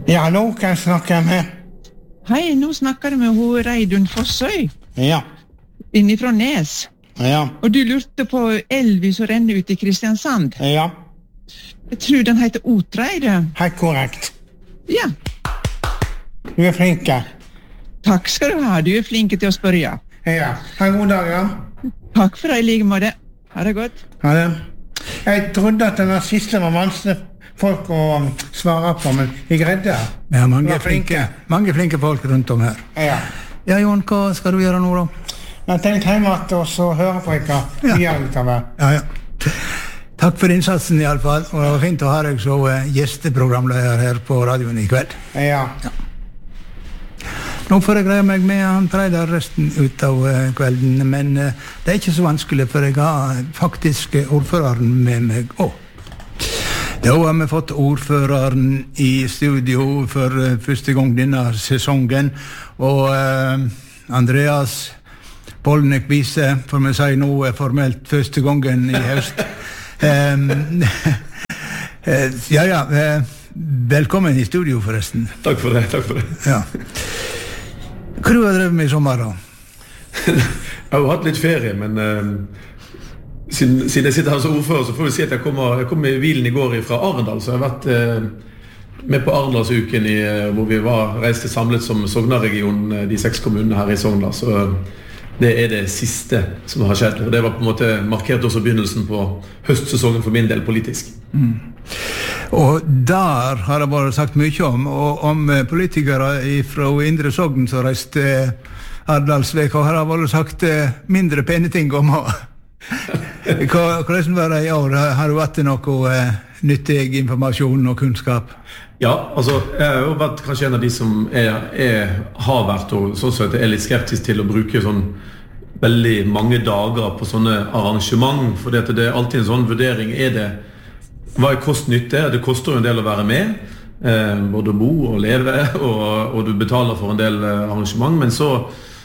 Ja, nå kan jeg snakke med. Hei, nå snakker du med hun Reidun Fossøy, Ja, innifra Nes. ja, Og du lurte på elvi som renner ut i Kristiansand. ja, Jeg tror den heter Otreide. helt korrekt. Ja, Du flinke. takk skal du ha. Du flink til å spørre. Ja, ha en god dag, ja. Takk for det, i like måte. Ha det godt. Ha det. Jeg trodde at den siste var vanskelig folk å svare på, men jeg greide det. Ja, mange Var mange flinke folk rundt om her. Ja. Ja, Jon, hva skal du gjøre nå da? Jeg tenkte hjemme at også høre på dere videre utover. Ja, ja. Takk for innsatsen i alle fall, og det var fint å ha deg så gjesteprogramleder her på radioen i kveld. Ja. Nå får jeg greie meg med han Reidar resten ut av kvelden, men det er ikke så vanskelig, for jeg har faktisk ordføreren med meg også. Da har vi fått ordføreren i studio for første gang denne sesongen, og Andreas Polnek Vise, for vi sier nå formelt første gangen i høst. Velkommen i studio forresten. Takk for det. Ja. Hva du har drevet med i sommer da? Jeg har jo hatt litt ferie, men siden jeg sitter her som ordfører, så får vi si at jeg kom i bilen i går fra Arendal, så jeg har vært med på Arendalsuken hvor vi reiste samlet som Sogna-region, de 6 kommunene her i Sogndal, så det er det siste som har skjedd, og det var på en måte markert også begynnelsen på høstsesongen for min del politisk. Og der har det vært sagt mye om politikere fra Indre Sogn som reiste Arendalsveka, har det vært sagt mindre pene ting om. Hvordan var det i år? Har du hatt noe nyttig informasjon og kunnskap? Ja, altså, jeg har jo vært kanskje en av de som har vært, og sånn sett litt skeptisk til å bruke sånn veldig mange dager på sånne arrangement, for det er alltid en sånn vurdering. Hva er kost-nytte? Det koster jo en del å være med, både å bo og leve, og du betaler for en del arrangement, men så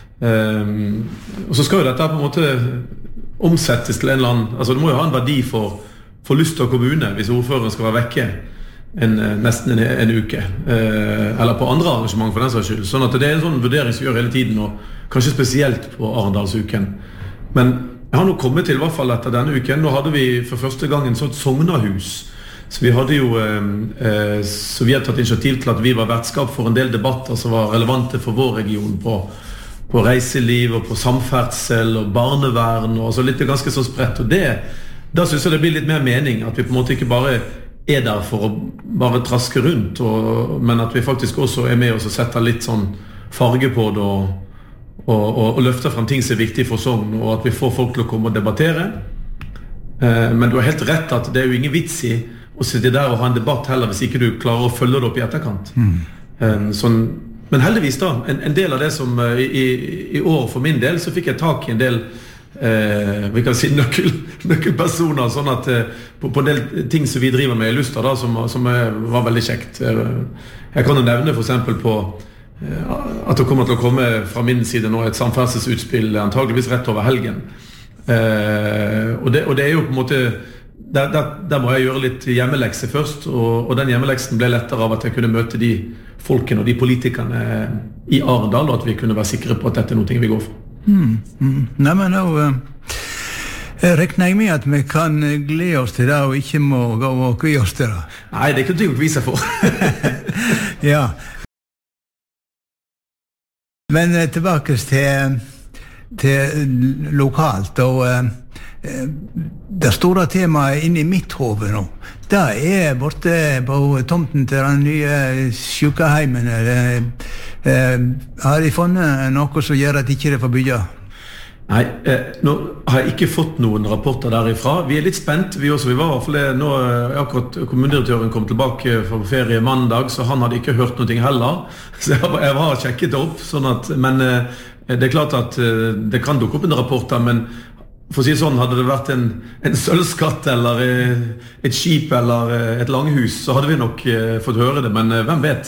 skal jo dette på en måte omsettes til en eller annen, altså det må jo ha en verdi for Lystad kommune hvis ordføreren skal være vekke nesten en uke, eller på andre arrangement for den saks skyld, sånn at det er en sånn vurdering som gjør hele tiden, og kanskje spesielt på Arendalsuken. Men jeg har nå kommet til, i hvert fall etter denne uken, nå hadde vi for første gang en sånn Sognahus, så vi hadde jo så vi har tatt initiativ til at vi var vertskap for en del debatter som var relevante for vår region på reiseliv og på samferdsel og barnevern og altså litt ganske så spredt, og da synes jeg det blir litt mer mening at vi på en måte ikke bare der for å bare traske rundt, men at vi faktisk også med oss og setter litt sånn farge på det og løfter frem ting som viktig for Sogn, og at vi får folk til å komme og debattere. Men du har helt rett at det jo ingen vits i å sitte der og ha en debatt heller hvis ikke du klarer å følge det opp i etterkant. Men heldigvis da, en del av det som i år for min del, så fikk jeg tak i en del vi kan si nøkkelpersoner, sånn at på en del ting som vi driver med i Lystad da, som var veldig kjekt. Jeg kan jo nevne for eksempel på at det kommer til å komme fra min side nå et samferdselsutspill antageligvis rett over helgen. Og det jo på en måte der må jeg gjøre litt hjemmelekse først, og den hjemmeleksen ble lettere av at jeg kunne møte de folkene og de politikerne i Arendal, og at vi kunne være sikre på at dette er noe vi går for. Nei, men nå regner jeg med at vi kan glede oss til det og ikke må gå og kvie oss til det. Nei, det kan du jo kvise for. Ja. Men tilbake til lokalt, og det store temaet inne i mitt hode nå, det borte på tomten til den nye sykeheimen. Har de funnet noe som gjør at ikke det får bygge? Nei, nå har jeg ikke fått noen rapporter derifra. Vi litt spent, vi også. Vi var i hvert fall nå, akkurat kommunedirektøren kom tilbake fra ferie mandag, så han hadde ikke hørt noe heller. Så jeg var sjekket opp, sånn at, men det klart at det kan dukke opp en rapport der, men for å si sånn, hadde det vært en sølvskatt eller et skip eller et langhus, så hadde vi nok fått høre det, men hvem vet,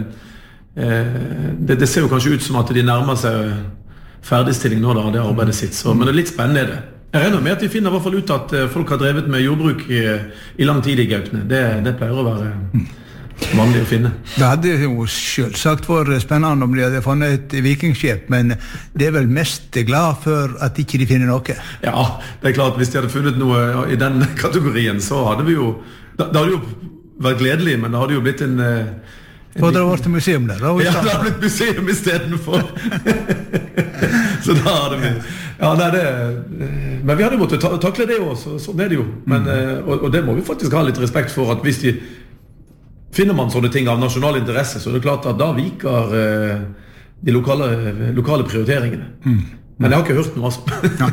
det ser jo kanskje ut som at de nærmer seg ferdigstilling nå da, det arbeidet sitt, så, men det litt spennende det. Jeg regner med at vi finner i hvert fall ut at folk har drevet med jordbruk i lang tid i Gaupne. Det pleier å være vanlig å finne. Det hadde jo selvsagt vært spennende om de hadde funnet et vikingskip, men det vel mest glad for at ikke de finner noe. Ja, det klart, hvis de hadde funnet noe i den kategorien, så hadde vi jo, det hadde jo vært gledelig, men det hadde jo blitt en Og det har vært museum der da? Ja, det har blitt museum I stedet for. Så da hadde vi ja, nei, men vi hadde måttet takle det også, sånn det jo. Men, og det må vi faktisk ha litt respekt for, at hvis finner man sånne ting av nasjonal interesse, så det klart at da viker de lokale prioriteringene. Men jeg har ikke hørt noe altså.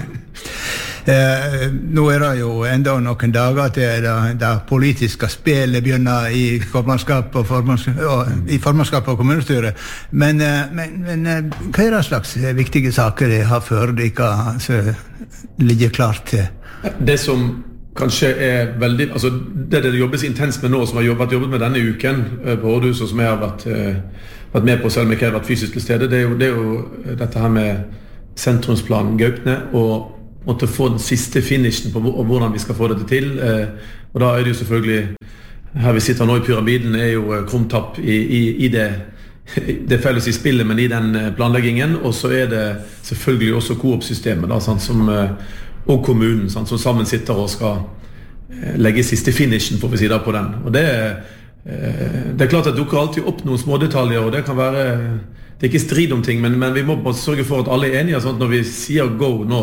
Nå det jo enda noen dager til det politiske spillet begynner I formannskap og kommunestyret. Men hva det slags viktige saker de har før de kan ligge klart til? Det som kanskje veldig, altså det jobbes intenst med nå, som har jobbet med denne uken på Rådhuset, som jeg har vært med på, selv om jeg ikke har vært fysisk til stede, det er jo dette her med sentrumsplanen Gaupne, og måtte få den siste finishen på hvordan vi skal få dette til. Og da det jo selvfølgelig, her vi sitter nå I pyramiden, jo krumtapp I det felles I spillet, men I den planleggingen, og så det selvfølgelig også Coop-systemet, da, sant, og kommunen, sant, som sammen sitter og skal legge siste finishen, får vi si da, på den. Og det klart at det dukker alltid opp noen små detaljer, og det kan være, det ikke strid om ting, men vi må bare sørge for at alle enige, sånn at når vi sier go nå,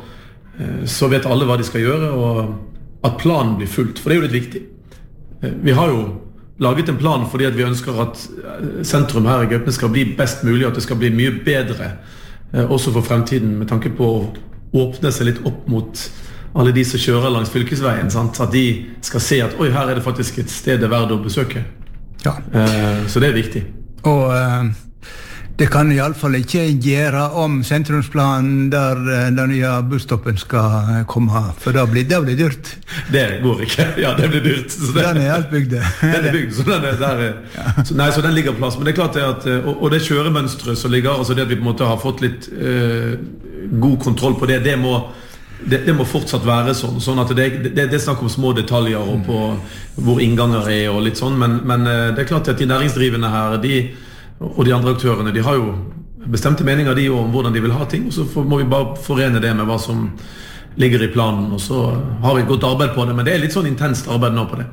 så vet alle hva de skal gjøre, og at planen blir fulgt, for det jo litt viktig. Vi har jo laget en plan fordi at vi ønsker at sentrum her I Gaupne skal bli best mulig, at det skal bli mye bedre, også for fremtiden, med tanke på å åpne seg litt opp mot alle de som kjører langs fylkesveien, sant? At de skal se at, oi, her det faktisk et sted verdt å besøke. Ja. Så det viktig. Og det kan I alle fall ikke gjøre om sentrumsplanen der den nye busstoppen skal komme, for da blir det dyrt. Det går ikke, ja, det blir dyrt. Så den alt bygd. Den bygd, så den der. Ja. Så den ligger på plass, men det klart at, og det kjøremønstret som ligger, altså det at vi på en måte har fått litt god kontroll på det må fortsatt være sånn at det snakk om små detaljer og på hvor innganger og litt sånn, men det klart at de næringsdrivende her, og de andre aktørene, de har jo bestemte meninger de om hvordan de vil ha ting, og så må vi bare forene det med hva som ligger I planen, og så har vi godt arbeid på det, men det litt sånn intenst arbeid nå på det.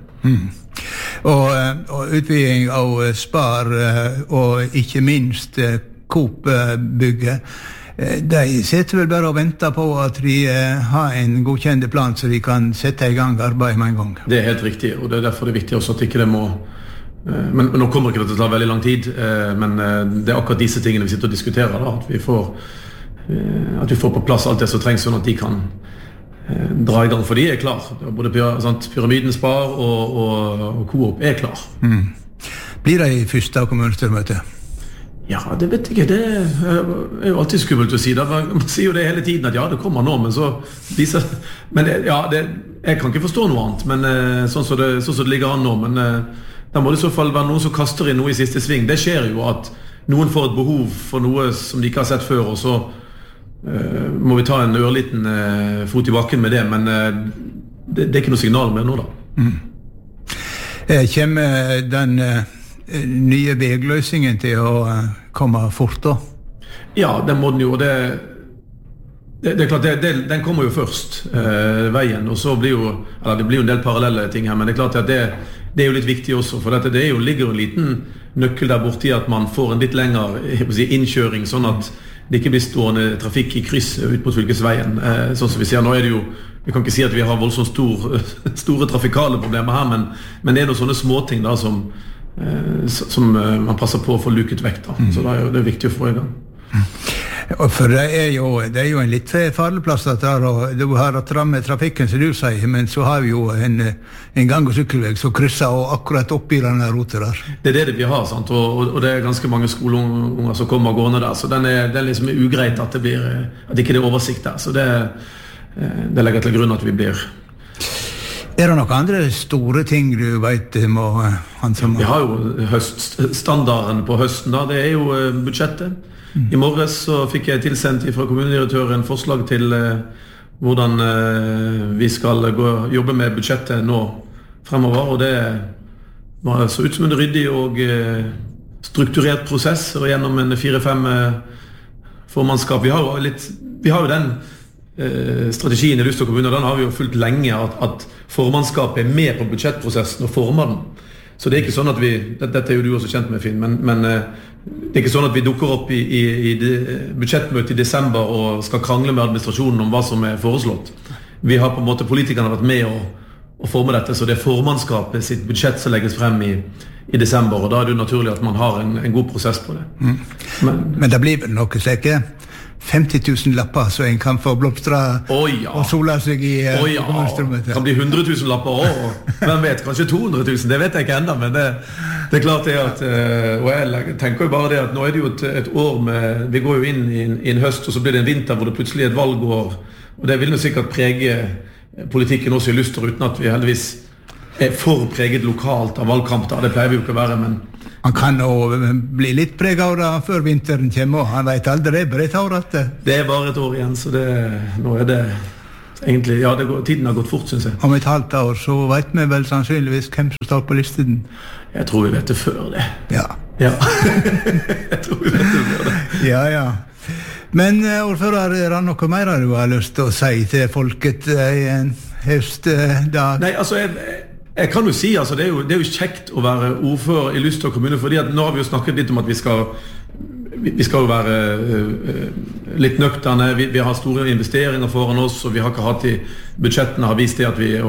Og utbygging av Spar, og ikke minst Coop-bygget, de sitter vel bare og venter på at de har en godkjent plan, så de kan sette I gang arbeid med en gang. Det helt riktig, og det derfor det viktig også at ikke det må men nå kommer ikke det til å ta veldig lang tid, men det akkurat disse tingene vi sitter og diskuterer da, at vi får på plass alt det som trengs sånn at de kan dra I gang, for de klar. Både pyramiden Spar og Coop klar. Blir det I første kommunestyremøte? Ja, det vet jeg ikke. Det jo alltid skummelt å si. Man sier jo det hele tiden at ja, det kommer nå, men så viser men ja, jeg kan ikke forstå noe annet, men sånn som det ligger an nå, men da må det I så fall være noen som kaster inn noe I siste sving. Det skjer jo at noen får et behov for noe som de ikke har sett før, og så må vi ta en ørliten fot I bakken med det, men det ikke noe signal med nå da. Kommer den nye vegløsningen til å komme fort da? Ja, den må den jo, og det klart, den kommer jo først, veien, og så blir jo, eller det blir jo en del parallelle ting her, men det klart at det jo litt viktig også, for dette, det jo ligger en liten nøkkel der borte I at man får en litt lengre innkjøring, sånn at det ikke blir stående trafikk I kryss ut mot fylkesveien. Sånn som vi ser, nå det jo, vi kan ikke si at vi har voldsomt store trafikale problemer her, men det noen sånne småting da som man passer på å få luket vekk da. Så da det viktig å få I gang. For det jo en litt farlig plass at du har at ramme trafikken som du sier, men så har vi jo en gang- og sykkelveg som krysser og akkurat opp I denne roten der. Det det vi har, sant? Og det ganske mange skoleunger som kommer gående der, så det liksom ugreit at at ikke det oversikt der, så det legger til grunn at vi blir. Det noen andre store ting du vet må Vi har jo standarden på høsten da, det jo budsjettet. I morges så fikk jeg tilsendt fra kommunedirektøren forslag til hvordan vi skal jobbe med budsjettet nå fremover, og det Det så ut som en ryddig og strukturert prosess, og gjennom en 4-5 formannskap. Vi har jo den strategien i Luster kommune, og den har vi jo fulgt lenge, at formannskapet med på budsjettprosessen og former den. Så det ikke sånn at dette jo du også kjent med, Finn, men det ikke sånn at vi dukker opp i budsjettmøtet i desember og skal krangle med administrasjonen om hva som foreslått. Vi har på en måte, politikerne vært med å forme dette, så det formannskapet sitt budsjett som legges frem i desember, og da det jo naturlig at man har en god prosess på det. Men det blir vel noe slike 50 000 lapper så en kan få blomstra og sola seg i kommunestrømmet. Det kan bli 100 000 lapper også, og hvem vet, kanskje 200 000, det vet jeg ikke enda, men det er klart det at, og jeg tenker jo bare det at nå det jo et år med, vi går jo inn i en høst, og så blir det en vinter hvor det plutselig et valgår, og det vil jo sikkert prege politikken også i Luster, uten at vi heldigvis for preget lokalt av valgkamp, det pleier vi jo ikke å være, men han kan jo bli litt preget av det før vinteren kommer, og han vet aldri, bare et år at det bare et år igjen, så nå det egentlig, ja, tiden har gått fort, synes jeg. Om et halvt år så vet vi vel sannsynligvis hvem som står på listen. Jeg tror vi vet det før det. Ja. Jeg tror vi vet det før det. Ja. Men ordfører, det noe mer du har lyst til å si til folket i en høstdag? Nei, altså, jeg kan jo si, altså, det er jo kjekt å være ordfører i Luster kommune, fordi at nå har vi jo snakket litt om at vi skal jo være litt nøkterne, vi har store investeringer foran oss, og vi har ikke hatt i budsjettene har vist det at vi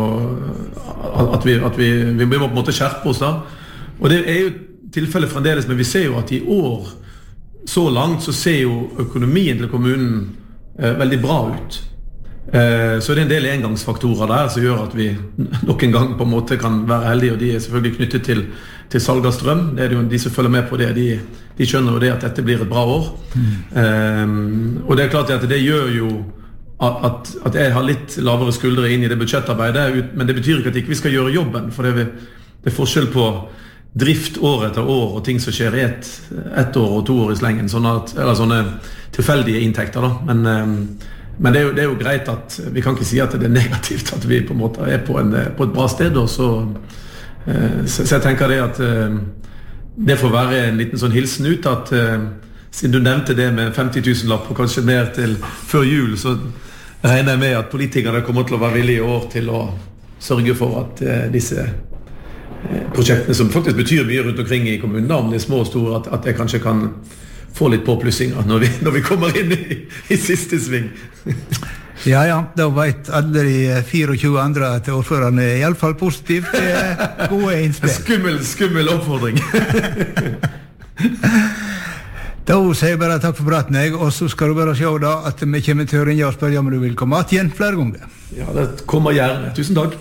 må på en måte skjerpe oss da. Og det jo tilfellet fremdeles, men vi ser jo at i år, så langt, så ser jo økonomien til kommunen veldig bra ut. Så det en del engangsfaktorer der som gjør at vi nok en gang på en måte kan være heldige, og de selvfølgelig knyttet til salg av strøm. Det jo de som følger med på det, de skjønner jo det at dette blir et bra år. Og det klart at det gjør jo at jeg har litt lavere skuldre inn i det budsjettarbeidet, men det betyr ikke at ikke vi skal gjøre jobben, for det forskjell på drift år etter år og ting som skjer i ett år og 2 år i slengen, eller sånne tilfeldige inntekter da, men det jo greit at vi kan ikke si at det negativt at vi på en måte på et bra sted, og så jeg tenker det at det får være en liten sånn hilsen ut at siden du nevnte det med 50 000 lapp og kanskje mer til før jul, så regner jeg med at politikerne kommer til å være villige i år til å sørge for at disse prosjektene som faktisk betyr mye rundt omkring i kommunen, om det små og store, at jeg kanskje kan få litt påplussinger når vi kommer inn i siste sving. Ja, da vet alle de 24 andre at ordføreren i alle fall positivt gode innspill. Skummel oppfordring. Da sier jeg bare takk for praten, og så skal du bare se da at vi kommer til å ringe og spørre om du vil komme igjen flere ganger. Ja, det kommer gjerne. Tusen takk.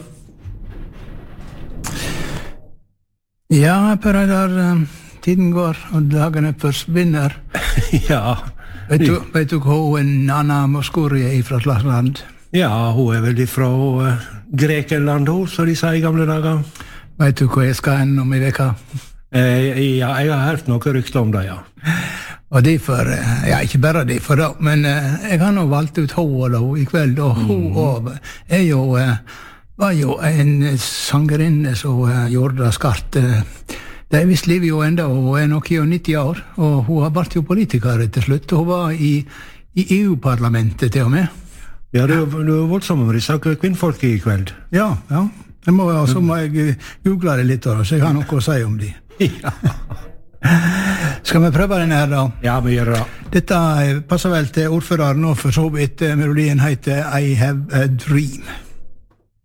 Ja, Per Reidar, tiden går, og dagene forsvinner. Ja. Vet du hva Anna Moskouri fra Slasland? Ja, hun vel fra Grekenland, så de sa i gamle dager. Vet du hva jeg skal inn om i veka? Ja, jeg har hørt noe rykter om det, ja. Og derfor, ja, ikke bare derfor da, men jeg har nå valgt ut henne i kveld, og hun var jo en sangerinne som gjorde det skarpt. Det visst livet jo enda, og hun nok 90 år, og hun har vært jo politiker til slutt, og hun var i EU-parlamentet til og med. Ja, det jo voldsomt med disse kvinnfolk i kveld. Ja. Så må jeg google det litt, så jeg har noe å si om de. Ja. Skal vi prøve den her da? Ja, vi gjør det. Dette passer vel til ordføreren nå, for så vidt melodien heter I Have a Dream.